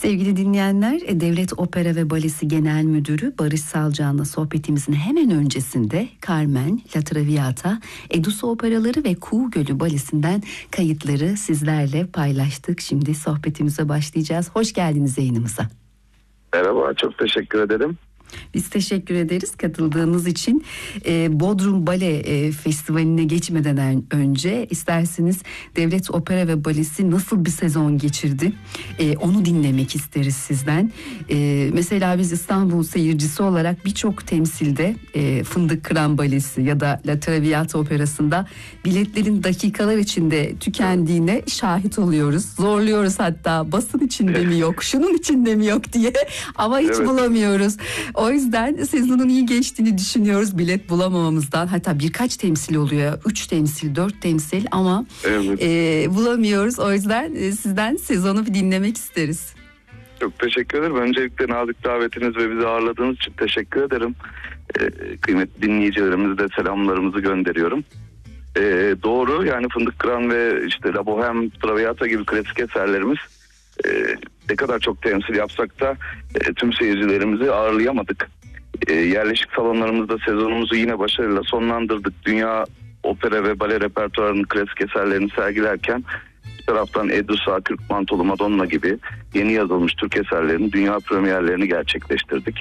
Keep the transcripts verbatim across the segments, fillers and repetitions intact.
Sevgili dinleyenler, Devlet Opera ve Balesi Genel Müdürü Barış Salcan'la sohbetimizin hemen öncesinde Carmen, La Traviata, Edusa operaları ve Kuğu Gölü Balesi'nden kayıtları sizlerle paylaştık. Şimdi sohbetimize başlayacağız. Hoş geldiniz yayınımıza. Merhaba, çok teşekkür ederim. Biz teşekkür ederiz katıldığınız için. Ee, Bodrum Bale e, Festivali'ne geçmeden önce isterseniz Devlet Opera ve Balesi nasıl bir sezon geçirdi? Ee, onu dinlemek isteriz sizden. Ee, mesela biz İstanbul seyircisi olarak birçok temsilde e, Fındık Kıran Balesi ya da La Traviata Operası'nda biletlerin dakikalar içinde tükendiğine şahit oluyoruz. Zorluyoruz hatta, basın içinde mi yok, şunun içinde mi yok diye, ama hiç evet. bulamıyoruz. O yüzden sezonun iyi geçtiğini düşünüyoruz bilet bulamamamızdan. Hatta birkaç temsil oluyor. Üç temsil, dört temsil ama evet. e, bulamıyoruz. O yüzden e, sizden sezonu bir dinlemek isteriz. Çok teşekkür ederim. Öncelikle nazik davetiniz ve bizi ağırladığınız için teşekkür ederim. E, kıymetli dinleyicilerimize de selamlarımızı gönderiyorum. E, doğru, yani Fındık Kıran ve işte La Bohème, Traviata gibi klasik eserlerimiz Ee, ne kadar çok temsil yapsak da e, tüm seyircilerimizi ağırlayamadık. E, yerleşik salonlarımızda sezonumuzu yine başarıyla sonlandırdık. Dünya opera ve bale repertuarının klasik eserlerini sergilerken bir taraftan Edusa, Kürk Mantolu Madonna gibi yeni yazılmış Türk eserlerinin dünya premierlerini gerçekleştirdik.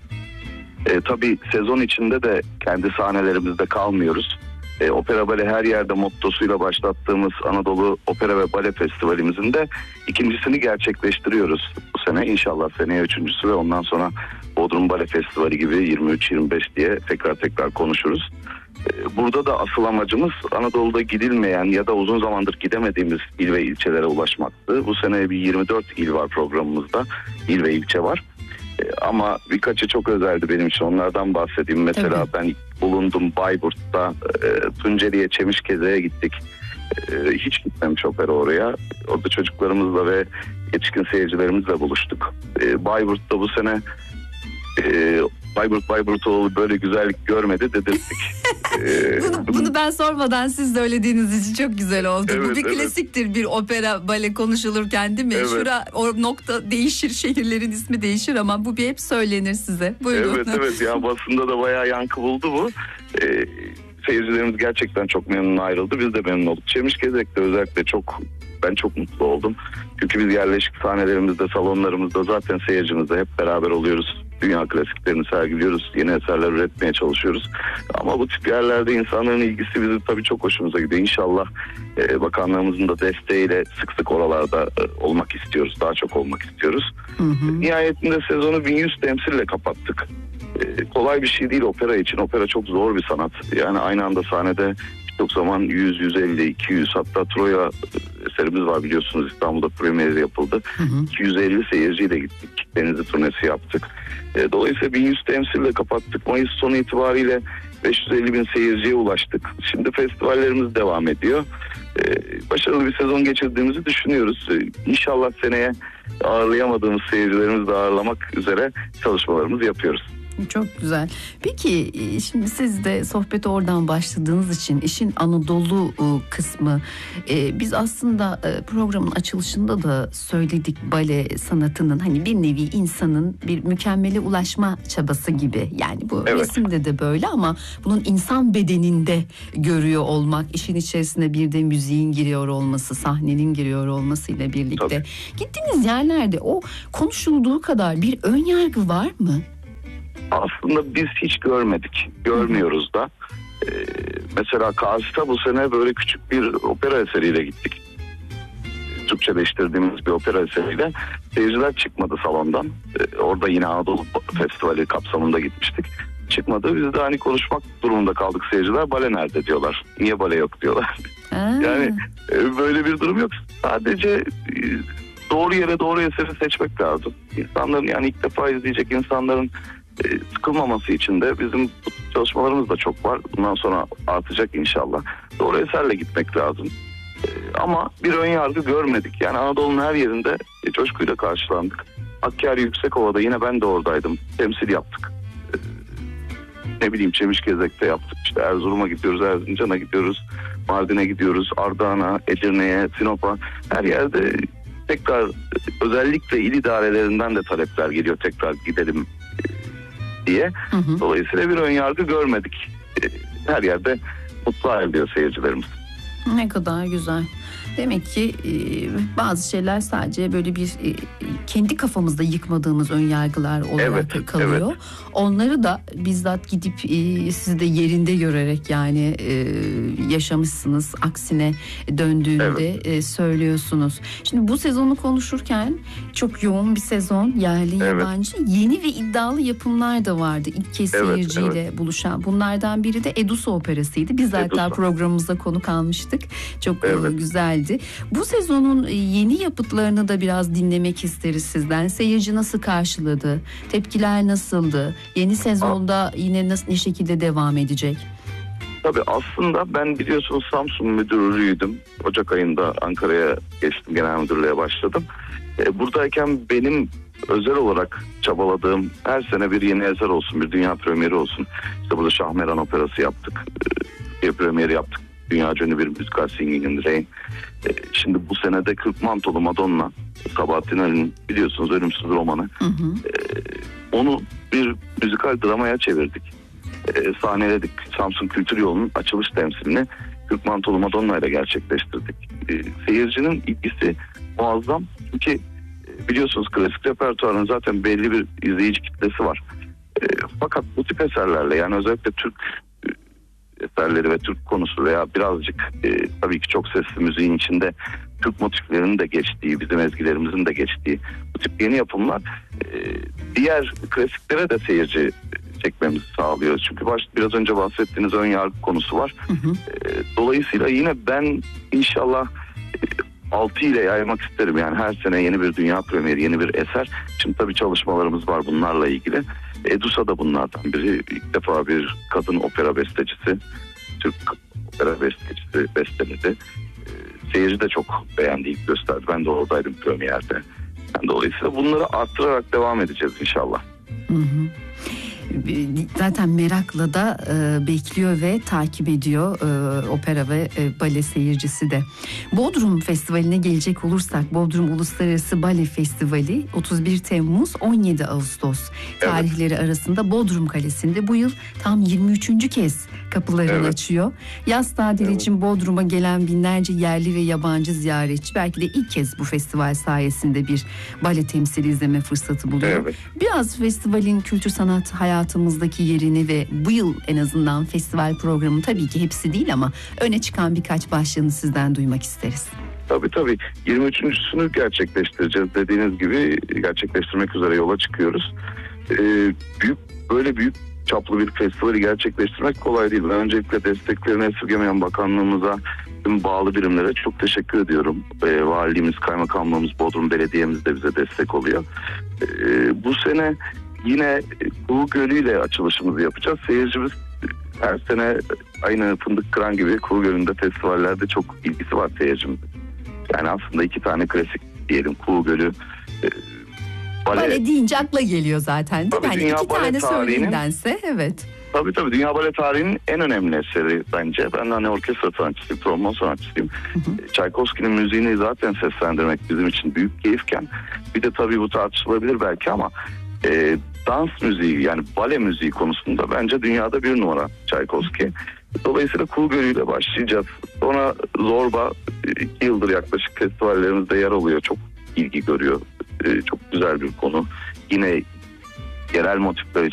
E, tabii sezon içinde de kendi sahnelerimizde kalmıyoruz. E, Opera Bale her yerde mottosuyla başlattığımız Anadolu Opera ve Bale Festivalimizin de ikincisini gerçekleştiriyoruz bu sene. İnşallah seneye üçüncüsü ve ondan sonra Bodrum Bale Festivali gibi yirmi üç yirmi beş diye tekrar tekrar konuşuruz. E, burada da asıl amacımız Anadolu'da gidilmeyen ya da uzun zamandır gidemediğimiz il ve ilçelere ulaşmaktı. Bu sene bir yirmi dört il var programımızda, il ve ilçe var. Ama birkaçı çok özeldi benim için, onlardan bahsedeyim. Mesela evet. ben bulundum Bayburt'ta, e, Tunceli'ye, Çemişkeze'ye gittik. E, hiç gitmemiş opera oraya. Orada çocuklarımızla ve yetişkin seyircilerimizle buluştuk. E, Bayburt'ta bu sene e, Bayburt Bayburtoğlu böyle güzellik görmedi dedirttik. ee, bunu, bunu ben sormadan siz söylediğiniz için çok güzel oldu. Evet, Bu bir evet. klasiktir, bir opera bale konuşulurken, değil mi? Evet. Şura, o nokta değişir, şehirlerin ismi değişir ama bu bir hep söylenir size. Buyurun. Evet evet, ya basında da bayağı yankı buldu bu. Ee, seyircilerimiz gerçekten çok memnun ayrıldı. Biz de memnun olduk. Çemişgezek'te özellikle çok ben çok mutlu oldum. Çünkü biz yerleşik sahnelerimizde, salonlarımızda zaten seyircimizle hep beraber oluyoruz. Dünya klasiklerini sergiliyoruz. Yeni eserler üretmeye çalışıyoruz. Ama bu tip yerlerde insanların ilgisi bizim tabii çok hoşumuza gidiyor. İnşallah e, bakanlığımızın da desteğiyle sık sık oralarda e, olmak istiyoruz. Daha çok olmak istiyoruz. Hı hı. Nihayetinde sezonu bin yüz temsille kapattık. E, kolay bir şey değil opera için. Opera çok zor bir sanat. Yani aynı anda sahnede çok zaman yüz, yüz elli, iki yüz, hatta Troya eserimiz var biliyorsunuz, İstanbul'da premieri yapıldı. Hı hı. iki yüz elli seyirciyle gittik. Denizli turnesi yaptık. E, dolayısıyla bin yüz temsille kapattık. Mayıs sonu itibariyle beş yüz elli bin seyirciye ulaştık. Şimdi festivallerimiz devam ediyor. E, başarılı bir sezon geçirdiğimizi düşünüyoruz. E, İnşallah seneye ağırlayamadığımız seyircilerimizi de ağırlamak üzere çalışmalarımızı yapıyoruz. Çok güzel. Peki şimdi siz de sohbete oradan başladığınız için işin Anadolu kısmı, biz aslında programın açılışında da söyledik, bale sanatının hani bir nevi insanın bir mükemmele ulaşma çabası gibi. Yani bu evet. resimde de böyle ama bunun insan bedeninde görüyor olmak, işin içerisine bir de müziğin giriyor olması, sahnenin giriyor olmasıyla birlikte. Tabii. Gittiğiniz yerlerde o konuşulduğu kadar bir ön yargı var mı? Aslında biz hiç görmedik. Görmüyoruz da. Ee, mesela Kars'ta bu sene böyle küçük bir opera eseriyle gittik. Türkçeleştirdiğimiz bir opera eseriyle. Seyirciler çıkmadı salondan. Ee, orada yine Anadolu Festivali kapsamında gitmiştik. Çıkmadı. Biz de hani konuşmak durumunda kaldık seyirciler. Bale nerede diyorlar. Niye bale yok diyorlar. Yani e, böyle bir durum yok. Sadece e, doğru yere doğru eseri seçmek lazım. İnsanların, yani ilk defa izleyecek insanların sıkılmaması için de bizim çalışmalarımız da çok var. Bundan sonra artacak inşallah. Doğru eserle gitmek lazım. Ama bir ön yargı görmedik. Yani Anadolu'nun her yerinde coşkuyla karşılandık. Hakkari Yüksekova'da yine ben de oradaydım. Temsil yaptık. Ne bileyim Çemişgezek'te yaptık. İşte Erzurum'a gidiyoruz, Erzincan'a gidiyoruz, Mardin'e gidiyoruz, Ardahan'a, Edirne'ye, Sinop'a. Her yerde tekrar özellikle il idarelerinden de talepler geliyor, tekrar gidelim diye. Hı hı. Dolayısıyla bir önyargı görmedik. Her yerde mutlu ayrılıyor seyircilerimiz. Ne kadar güzel. Demek ki e, bazı şeyler sadece böyle bir e, kendi kafamızda yıkmadığımız önyargılar olarak evet, kalıyor. Evet. Onları da bizzat gidip e, siz de yerinde görerek yani e, yaşamışsınız. Aksine döndüğünde evet. e, söylüyorsunuz. Şimdi bu sezonu konuşurken çok yoğun bir sezon, yerli evet. yabancı, yeni ve iddialı yapımlar da vardı. İlk kez evet, seyirciyle evet. buluşan. Bunlardan biri de Edusa Operası'ydı. Biz hatta Edusa. programımıza konuk almıştık. Çok evet. güzeldi. Bu sezonun yeni yapıtlarını da biraz dinlemek isteriz sizden. Seyirci nasıl karşıladı? Tepkiler nasıldı? Yeni sezonda yine nasıl, ne şekilde devam edecek? Tabii aslında ben biliyorsunuz Samsun müdürüydüm. Ocak ayında Ankara'ya geçtim, genel müdürlüğe başladım. Buradayken benim özel olarak çabaladığım her sene bir yeni eser olsun, bir dünya premieri olsun. İşte burada Şahmeran Operası yaptık, bir premieri yaptık. Dünyaca ünlü bir müzikal Singing in the Rain. Şimdi bu senede Kırk Mantolu Madonna, Sabahattin Ali'nin biliyorsunuz ölümsüz romanı. Hı hı. Onu bir müzikal dramaya çevirdik. Sahneledik. Samsun Kültür Yolu'nun açılış temsilini Kırk Mantolu Madonna ile gerçekleştirdik. Seyircinin ilgisi muazzam. Çünkü biliyorsunuz klasik repertuarın zaten belli bir izleyici kitlesi var. Fakat bu tip eserlerle, yani özellikle Türk eserleri ve Türk konusu veya birazcık e, tabii ki çok sesli müziğin içinde Türk motiflerinin de geçtiği, bizim ezgilerimizin de geçtiği bu tip yeni yapımlar e, diğer klasiklere de seyirci çekmemizi sağlıyor. Çünkü baş, biraz önce bahsettiğiniz ön yargı konusu var. Hı hı. E, dolayısıyla yine ben inşallah e, altı ile yaymak isterim. Yani her sene yeni bir dünya premieri, yeni bir eser. Şimdi tabii çalışmalarımız var bunlarla ilgili. Edusa da bunlardan biri. İlk defa bir kadın opera bestecisi, Türk opera bestecisi besteledi. E, seyirci de çok beğendiği gösterdi. Ben de oradaydım premierde. Yani dolayısıyla bunları arttırarak devam edeceğiz inşallah. Hı hı. Zaten merakla da e, bekliyor ve takip ediyor e, opera ve e, bale seyircisi de. Bodrum Festivali'ne gelecek olursak, Bodrum Uluslararası Bale Festivali otuz bir Temmuz on yedi Ağustos evet. tarihleri arasında Bodrum Kalesi'nde bu yıl tam yirmi üçüncü kez kapılarını evet. açıyor. Yaz tatili evet. için Bodrum'a gelen binlerce yerli ve yabancı ziyaretçi belki de ilk kez bu festival sayesinde bir bale temsili izleme fırsatı buluyor. Evet. Biraz festivalin kültür sanat hayatımızdaki yerini ve bu yıl en azından festival programı, tabii ki hepsi değil ama öne çıkan birkaç başlığını sizden duymak isteriz. Tabii tabii. yirmi üçüncüsünü gerçekleştireceğiz. Dediğiniz gibi gerçekleştirmek üzere yola çıkıyoruz. Ee, büyük böyle büyük çaplı bir festivali gerçekleştirmek kolay değil. Ben öncelikle desteklerini esirgemeyen bakanlığımıza, tüm bağlı birimlere çok teşekkür ediyorum. Ee, valiliğimiz, kaymakamlığımız, Bodrum Belediye'miz de bize destek oluyor. Ee, bu sene yine Kuğu Gölü ile açılışımızı yapacağız. Seyircimiz her sene aynı Fındık Kıran gibi Kuğu Gölü'nde festivallerde çok ilgisi var seyircimizin. Yani aslında iki tane klasik diyelim, Kuğu Gölü. E, bale, bale deyince akla geliyor zaten. Değil mi? Yani iki tane söyleyindense evet. Tabii tabii Dünya Bale tarihinin en önemli eseri bence. Ben de hani orkestra sanatçısıyım, trombon sanatçısıyım. Hı hı. Çaykovski'nin müziğini zaten seslendirmek bizim için büyük keyifken, bir de tabii bu tartışılabilir belki ama e, dans müziği, yani bale müziği konusunda bence dünyada bir numara Çaykovski. Dolayısıyla Kuğu Gölü ile başlayacağız. Sonra Zorba iki yıldır yaklaşık festivallerimizde yer alıyor. Çok ilgi görüyor. E, çok güzel bir konu. Yine yerel motifler